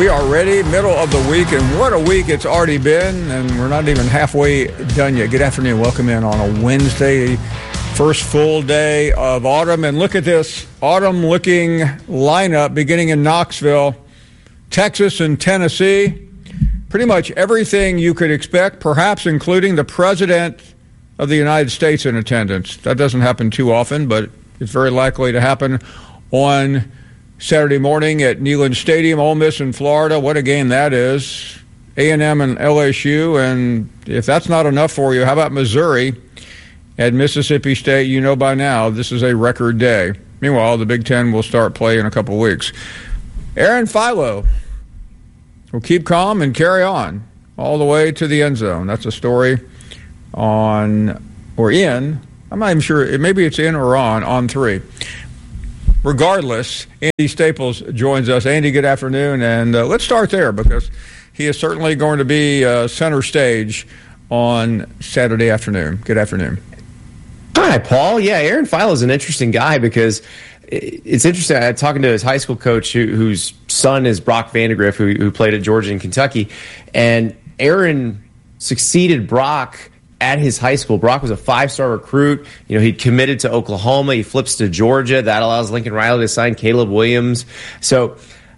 We are ready, middle of the week, and what a week it's already been, and we're not even halfway done yet. Good afternoon. Welcome in on a Wednesday, first full day of autumn, and look at this autumn-looking lineup beginning in Knoxville, Texas and Tennessee. Pretty much everything you could expect, perhaps including the President of the United States in attendance. That doesn't happen too often, but it's very likely to happen on Saturday morning at Neyland Stadium. Ole Miss in Florida. What a game that is. A&M and LSU. And if that's not enough for you, how about Missouri at Mississippi State? You know by now this is a record day. Meanwhile, the Big Ten will start play in a couple weeks. Aaron Philo will keep calm and carry on all the way to the end zone. That's a story on, or in, I'm not even sure, maybe it's in or on 3. Regardless, Andy Staples joins us. Andy, good afternoon, and let's start there because he is certainly going to be center stage on Saturday afternoon. Good afternoon. Hi, Paul. Yeah, Aaron Philo is an interesting guy because it's interesting. I'm talking to his high school coach whose son is Brock Vandegrift, who played at Georgia and Kentucky, and Aaron succeeded Brock at his high school. Brock was a 5-star recruit. You know, he'd committed to Oklahoma. He flips to Georgia. That allows Lincoln Riley to sign Caleb Williams. So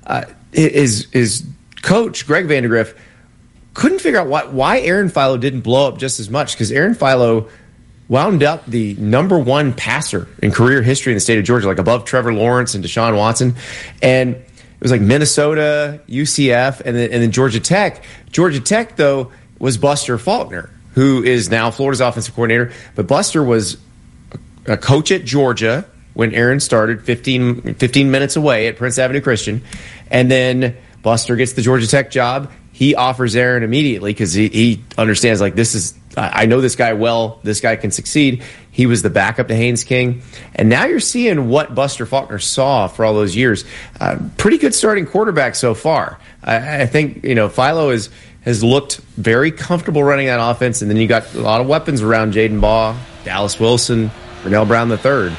his coach, Greg Vandegrift, couldn't figure out why Aaron Philo didn't blow up just as much, because Aaron Philo wound up the number 1 passer in career history in the state of Georgia, like above Trevor Lawrence and Deshaun Watson. And it was like Minnesota, UCF, and then Georgia Tech. Georgia Tech, though, was Buster Faulkner, who is now Florida's offensive coordinator. But Buster was a coach at Georgia when Aaron started, 15 minutes away at Prince Avenue Christian. And then Buster gets the Georgia Tech job. He offers Aaron immediately because he understands, like, I know this guy well. This guy can succeed. He was the backup to Haynes King. And now you're seeing what Buster Faulkner saw for all those years. Pretty good starting quarterback so far. I think, Philo has looked very comfortable running that offense, and then you got a lot of weapons around Jaden Baugh, Dallas Wilson, Vernell Brown III.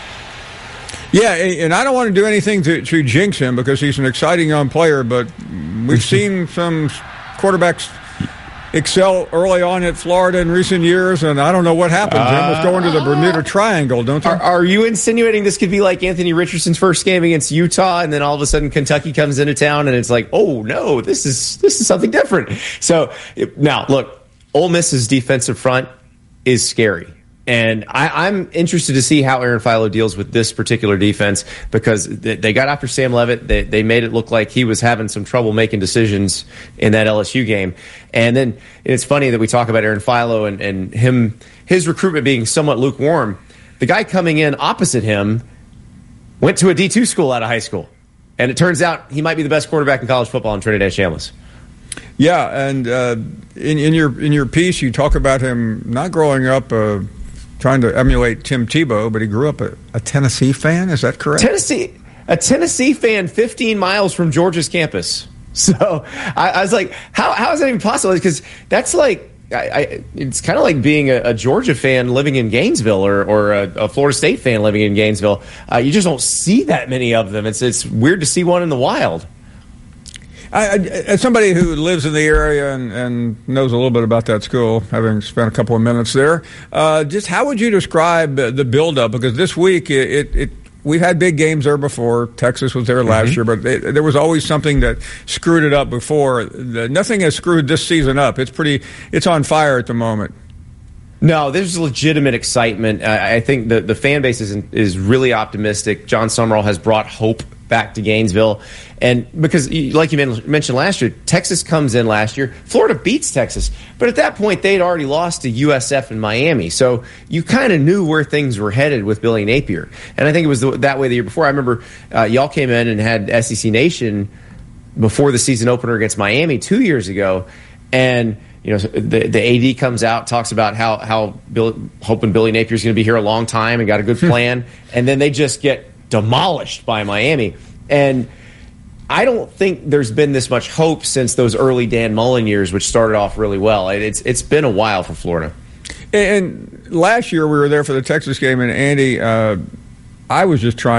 Yeah, and I don't want to do anything to jinx him because he's an exciting young player, but we've seen some quarterbacks excel early on at Florida in recent years, and I don't know what happened. They almost go into the Bermuda Triangle, don't they? Are you insinuating this could be like Anthony Richardson's first game against Utah, and then all of a sudden Kentucky comes into town, and it's like, oh no, this is something different? So now, look, Ole Miss's defensive front is scary. And I'm interested to see how Aaron Philo deals with this particular defense because they got after Sam Levitt. They made it look like he was having some trouble making decisions in that LSU game. And then it's funny that we talk about Aaron Philo and his recruitment being somewhat lukewarm. The guy coming in opposite him went to a D2 school out of high school. And it turns out he might be the best quarterback in college football in Trinidad Chambliss. Yeah, and in your piece, you talk about him not growing up trying to emulate Tim Tebow, but he grew up a Tennessee fan. Is that correct? A Tennessee fan 15 miles from Georgia's campus. So I was like, how is that even possible? Because that's like, it's kind of like being a Georgia fan living in Gainesville or a Florida State fan living in Gainesville. You just don't see that many of them. It's weird to see one in the wild. As somebody who lives in the area and knows a little bit about that school, having spent a couple of minutes there, just how would you describe the buildup? Because this week, we've had big games there before. Texas was there last year, but there was always something that screwed it up before. Nothing has screwed this season up. It's on fire at the moment. No, there's legitimate excitement. I think the fan base is really optimistic. John Summerall has brought hope back to Gainesville. And because, like you mentioned last year, Texas comes in last year. Florida beats Texas. But at that point, they'd already lost to USF and Miami. So you kind of knew where things were headed with Billy Napier. And I think it was that way the year before. I remember y'all came in and had SEC Nation before the season opener against Miami 2 years ago. And the AD comes out, talks about how hoping Billy Napier's going to be here a long time and got a good plan. And then they just get demolished by Miami. And I don't think there's been this much hope since those early Dan Mullen years, which started off really well. It's been a while for Florida. And last year we were there for the Texas game, and Andy, I was just trying to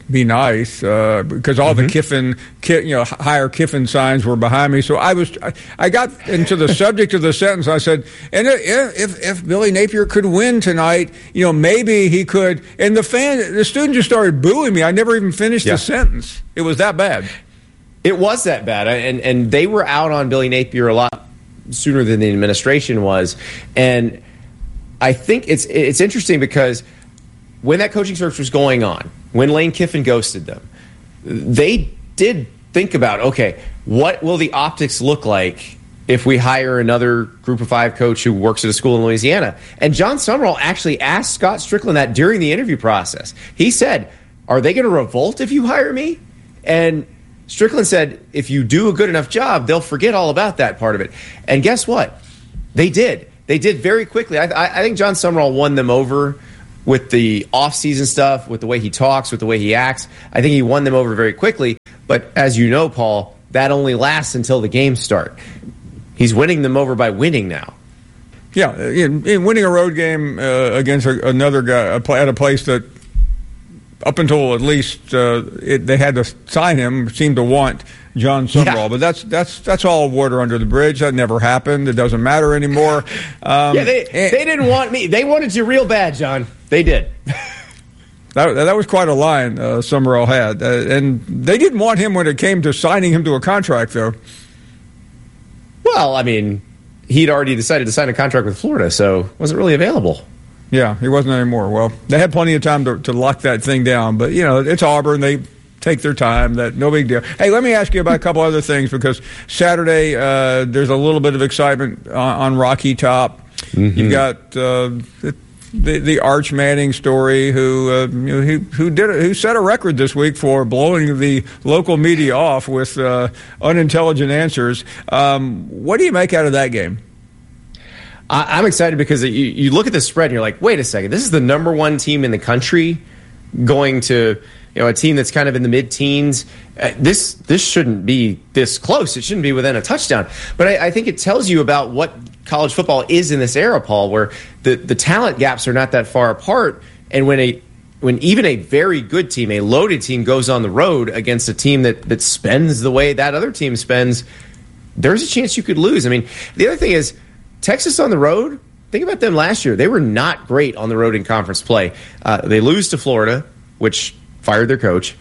be nice because all the Kiffin, hire Kiffin signs were behind me. So I got into the subject of the sentence. I said, and if Billy Napier could win tonight, maybe he could. And the student just started booing me. I never even finished the sentence. It was that bad. It was that bad, and they were out on Billy Napier a lot sooner than the administration was. And I think it's interesting because when that coaching search was going on, when Lane Kiffin ghosted them, they did think about, okay, what will the optics look like if we hire another Group of 5 coach who works at a school in Louisiana? And John Summerall actually asked Scott Strickland that during the interview process. He said, are they going to revolt if you hire me? And Strickland said, if you do a good enough job, they'll forget all about that part of it. And guess what? They did. They did very quickly. I think John Summerall won them over with the off-season stuff, with the way he talks, with the way he acts. I think he won them over very quickly. But as you know, Paul, that only lasts until the games start. He's winning them over by winning now. Yeah, in winning a road game against another guy at a place that up until at least they had to sign him, seemed to want John Summerall. But that's all water under the bridge. That never happened. It doesn't matter anymore. They didn't want me. They wanted you real bad, John. They did. That was quite a line Summerall had. And they didn't want him when it came to signing him to a contract, though. Well, I mean, he'd already decided to sign a contract with Florida, so wasn't really available. Yeah, he wasn't anymore. Well, they had plenty of time to lock that thing down. But, it's Auburn. They take their time. No big deal. Hey, let me ask you about a couple other things because Saturday there's a little bit of excitement on Rocky Top. Mm-hmm. You've got the Arch Manning story who set a record this week for blowing the local media off with unintelligent answers. What do you make out of that game? I'm excited because you look at the spread and you're like, wait a second, this is the number one team in the country going to a team that's kind of in the mid-teens. This shouldn't be this close. It shouldn't be within a touchdown. But I think it tells you about what college football is in this era, Paul, where the talent gaps are not that far apart. And when even a very good team, a loaded team, goes on the road against a team that spends the way that other team spends, there's a chance you could lose. I mean, the other thing is, Texas on the road, think about them last year. They were not great on the road in conference play. They lose to Florida, which fired their coach.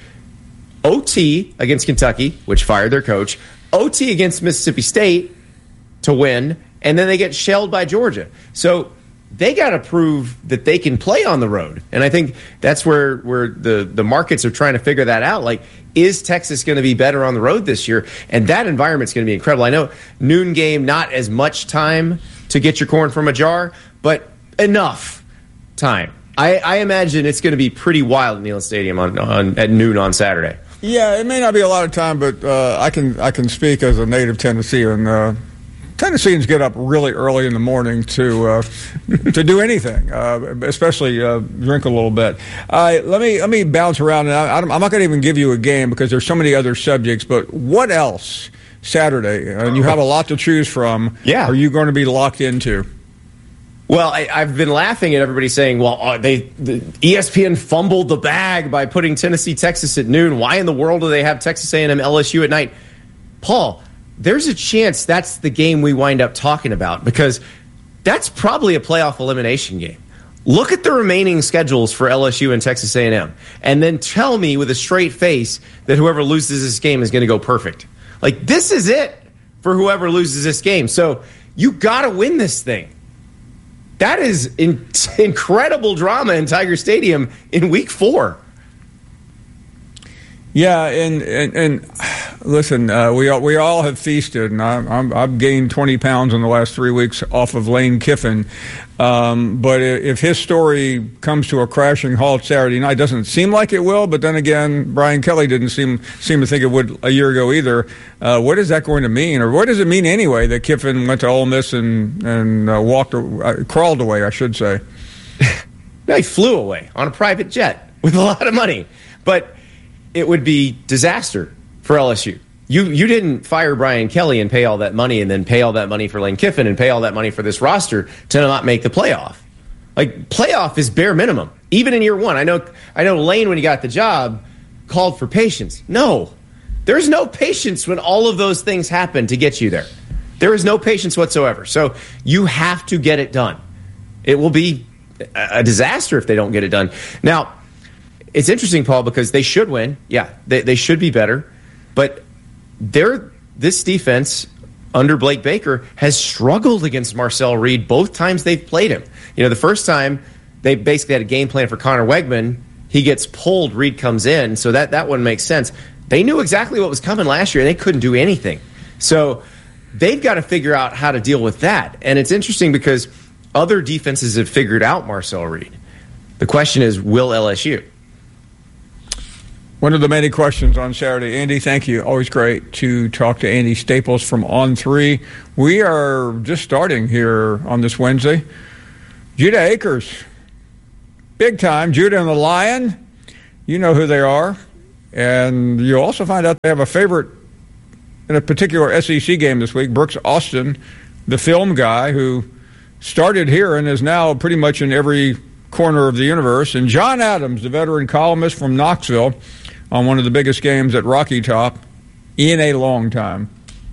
OT against Kentucky, which fired their coach. OT against Mississippi State to win, and then they get shelled by Georgia. So they got to prove that they can play on the road. And I think that's where the markets are trying to figure that out. Like, is Texas going to be better on the road this year? And that environment's going to be incredible. I know noon game, not as much time to get your corn from a jar, but enough time. I imagine it's going to be pretty wild at Neyland Stadium at noon on Saturday. Yeah, it may not be a lot of time, but I can speak as a native Tennessean. Tennesseans get up really early in the morning to do anything, especially drink a little bit. Let me bounce around. And I'm not going to even give you a game because there's so many other subjects. But what else Saturday? And you have a lot to choose from. Yeah. Are you going to be locked into? Well, I've been laughing at everybody saying, well, the ESPN fumbled the bag by putting Tennessee, Texas at noon. Why in the world do they have Texas A&M, LSU at night? Paul, there's a chance that's the game we wind up talking about because that's probably a playoff elimination game. Look at the remaining schedules for LSU and Texas A&M, and then tell me with a straight face that whoever loses this game is going to go perfect. Like, this is it for whoever loses this game. So you got to win this thing. That is incredible drama in Tiger Stadium in Week 4. Yeah, and listen, we all have feasted, and I've gained 20 pounds in the last 3 weeks off of Lane Kiffin. But if his story comes to a crashing halt Saturday night, doesn't seem like it will. But then again, Brian Kelly didn't seem to think it would a year ago either. What is that going to mean, or what does it mean anyway that Kiffin went to Ole Miss and crawled away, I should say? No, he flew away on a private jet with a lot of money, but it would be disaster for LSU. You didn't fire Brian Kelly and pay all that money and then pay all that money for Lane Kiffin and pay all that money for this roster to not make the playoff. Like, playoff is bare minimum, even in year one. I know Lane, when he got the job, called for patience. No, there's no patience when all of those things happen to get you there. There is no patience whatsoever. So you have to get it done. It will be a disaster if they don't get it done. Now, it's interesting, Paul, because they should win. Yeah, they should be better. But this defense under Blake Baker has struggled against Marcel Reed both times they've played him. The first time they basically had a game plan for Connor Wegman. He gets pulled, Reed comes in, so that one makes sense. They knew exactly what was coming last year, and they couldn't do anything. So they've got to figure out how to deal with that. And it's interesting because other defenses have figured out Marcel Reed. The question is, will LSU? One of the many questions on Saturday. Andy, thank you. Always great to talk to Andy Staples from On3. We are just starting here on this Wednesday. Judah Akers, big time. Judah and the Lion, you know who they are. And you'll also find out they have a favorite in a particular SEC game this week, Brooks Austin, the film guy who started here and is now pretty much in every corner of the universe. And John Adams, the veteran columnist from Knoxville, on one of the biggest games at Rocky Top in a long time.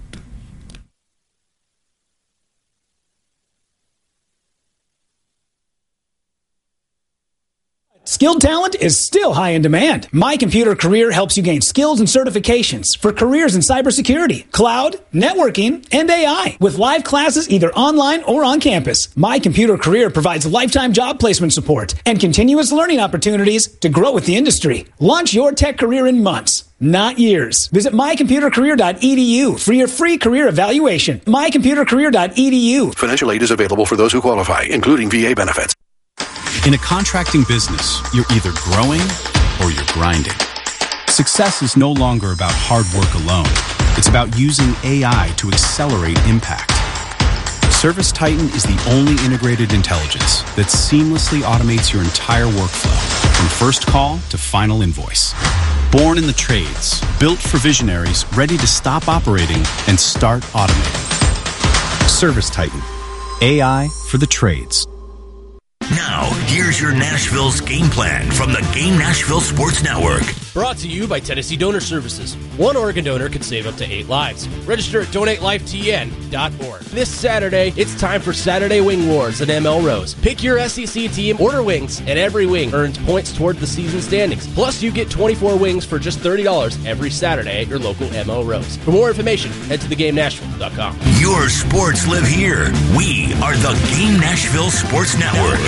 Skilled talent is still high in demand. My Computer Career helps you gain skills and certifications for careers in cybersecurity, cloud, networking, and AI with live classes either online or on campus. My Computer Career provides lifetime job placement support and continuous learning opportunities to grow with the industry. Launch your tech career in months, not years. Visit mycomputercareer.edu for your free career evaluation. mycomputercareer.edu. Financial aid is available for those who qualify, including VA benefits. In a contracting business, you're either growing or you're grinding. Success is no longer about hard work alone. It's about using AI to accelerate impact. ServiceTitan is the only integrated intelligence that seamlessly automates your entire workflow, from first call to final invoice. Born in the trades, built for visionaries ready to stop operating and start automating. ServiceTitan, AI for the trades. Now, here's your Nashville's game plan from the Game Nashville Sports Network. Brought to you by Tennessee Donor Services. One organ donor can save up to 8 lives. Register at donatelifetn.org. This Saturday, it's time for Saturday Wing Wars at ML Rose. Pick your SEC team, order wings, and every wing earns points toward the season standings. Plus, you get 24 wings for just $30 every Saturday at your local ML Rose. For more information, head to thegamenashville.com. Your sports live here. We are the Game Nashville Sports Network.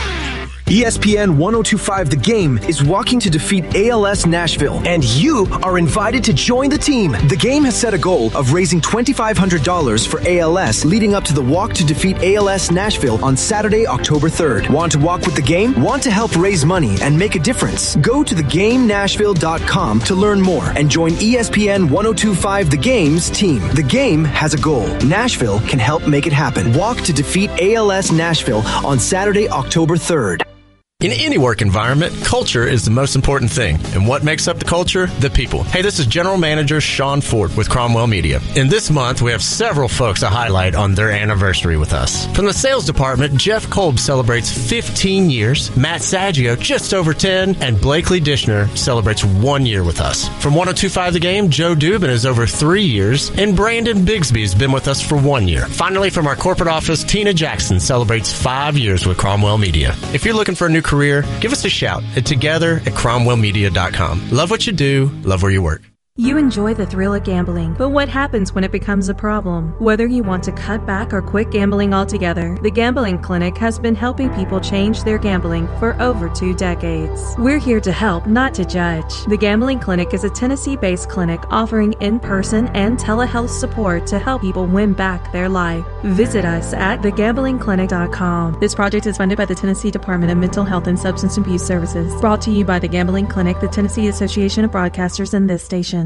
ESPN 1025 The Game is walking to defeat ALS Nashville, and you are invited to join the team. The Game has set a goal of raising $2,500 for ALS leading up to the walk to defeat ALS Nashville on Saturday, October 3rd. Want to walk with the Game? Want to help raise money and make a difference? Go to thegamenashville.com to learn more and join ESPN 1025 The Game's team. The Game has a goal. Nashville can help make it happen. Walk to defeat ALS Nashville on Saturday, October 3rd. In any work environment, culture is the most important thing. And what makes up the culture? The people. Hey, this is General Manager Sean Ford with Cromwell Media. In this month, we have several folks to highlight on their anniversary with us. From the sales department, Jeff Kolb celebrates 15 years, Matt Saggio just over 10, and Blakely Dishner celebrates 1 year with us. From 1025 The Game, Joe Dubin is over 3 years, and Brandon Bigsby has been with us for 1 year. Finally, from our corporate office, Tina Jackson celebrates 5 years with Cromwell Media. If you're looking for a new career, give us a shout at together@cromwellmedia.com. Love what you do, love where you work. You enjoy the thrill of gambling, but what happens when it becomes a problem? Whether you want to cut back or quit gambling altogether, the Gambling Clinic has been helping people change their gambling for over 2 decades. We're here to help, not to judge. The Gambling Clinic is a Tennessee-based clinic offering in-person and telehealth support to help people win back their life. Visit us at thegamblingclinic.com. This project is funded by the Tennessee Department of Mental Health and Substance Abuse Services. Brought to you by the Gambling Clinic, the Tennessee Association of Broadcasters, and this station.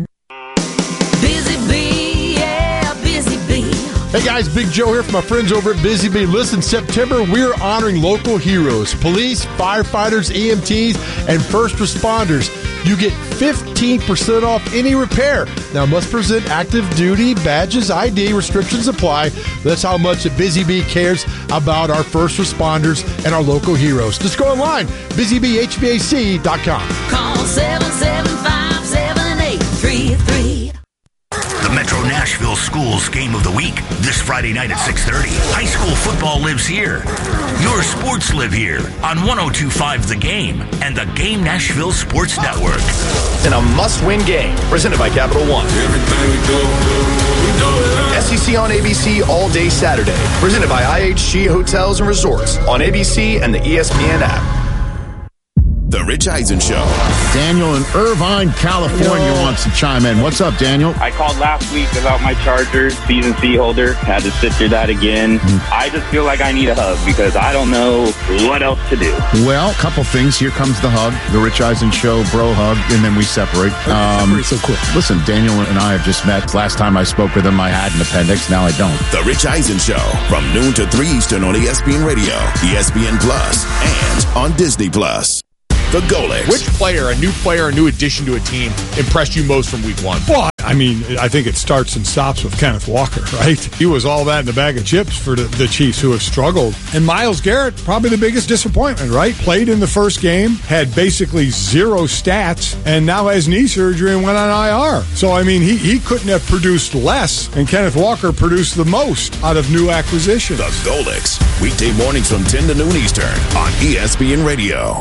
Hey guys, Big Joe here from my friends over at Busy Bee. Listen, September, we're honoring local heroes, police, firefighters, EMTs, and first responders. You get 15% off any repair. Now, must present active duty badges, ID, restrictions apply. That's how much Busy Bee cares about our first responders and our local heroes. Just go online, busybhvac.com. Call 775 Metro Nashville Schools Game of the Week this Friday night at 6:30. High school football lives here. Your sports live here on 102.5 The Game and the Game Nashville Sports Network. In a must-win game presented by Capital One. SEC on ABC all day Saturday. Presented by IHG Hotels and Resorts on ABC and the ESPN app. The Rich Eisen Show. Daniel in Irvine, California wants to chime in. What's up, Daniel? I called last week about my Chargers season C holder. Had to sit through that again. I just feel like I need a hug because I don't know what else to do. Well, a couple things. Here comes the hug, the Rich Eisen Show bro hug, and then we separate. So cool. Listen, Daniel and I have just met. Last time I spoke with him, I had an appendix. Now I don't. The Rich Eisen Show from noon to 3 Eastern on ESPN Radio, ESPN Plus, and on Disney Plus. The Golics. Which player, a new addition to a team, impressed you most from week one? Well, I mean, I think it starts and stops with Kenneth Walker, right? He was all that in a bag of chips for the Chiefs, who have struggled. And Myles Garrett, probably the biggest disappointment, right? Played in the first game, had basically zero stats, and now has knee surgery and went on IR. So, I mean, he couldn't have produced less, and Kenneth Walker produced the most out of new acquisitions. The Golics, weekday mornings from 10 to noon Eastern on ESPN Radio.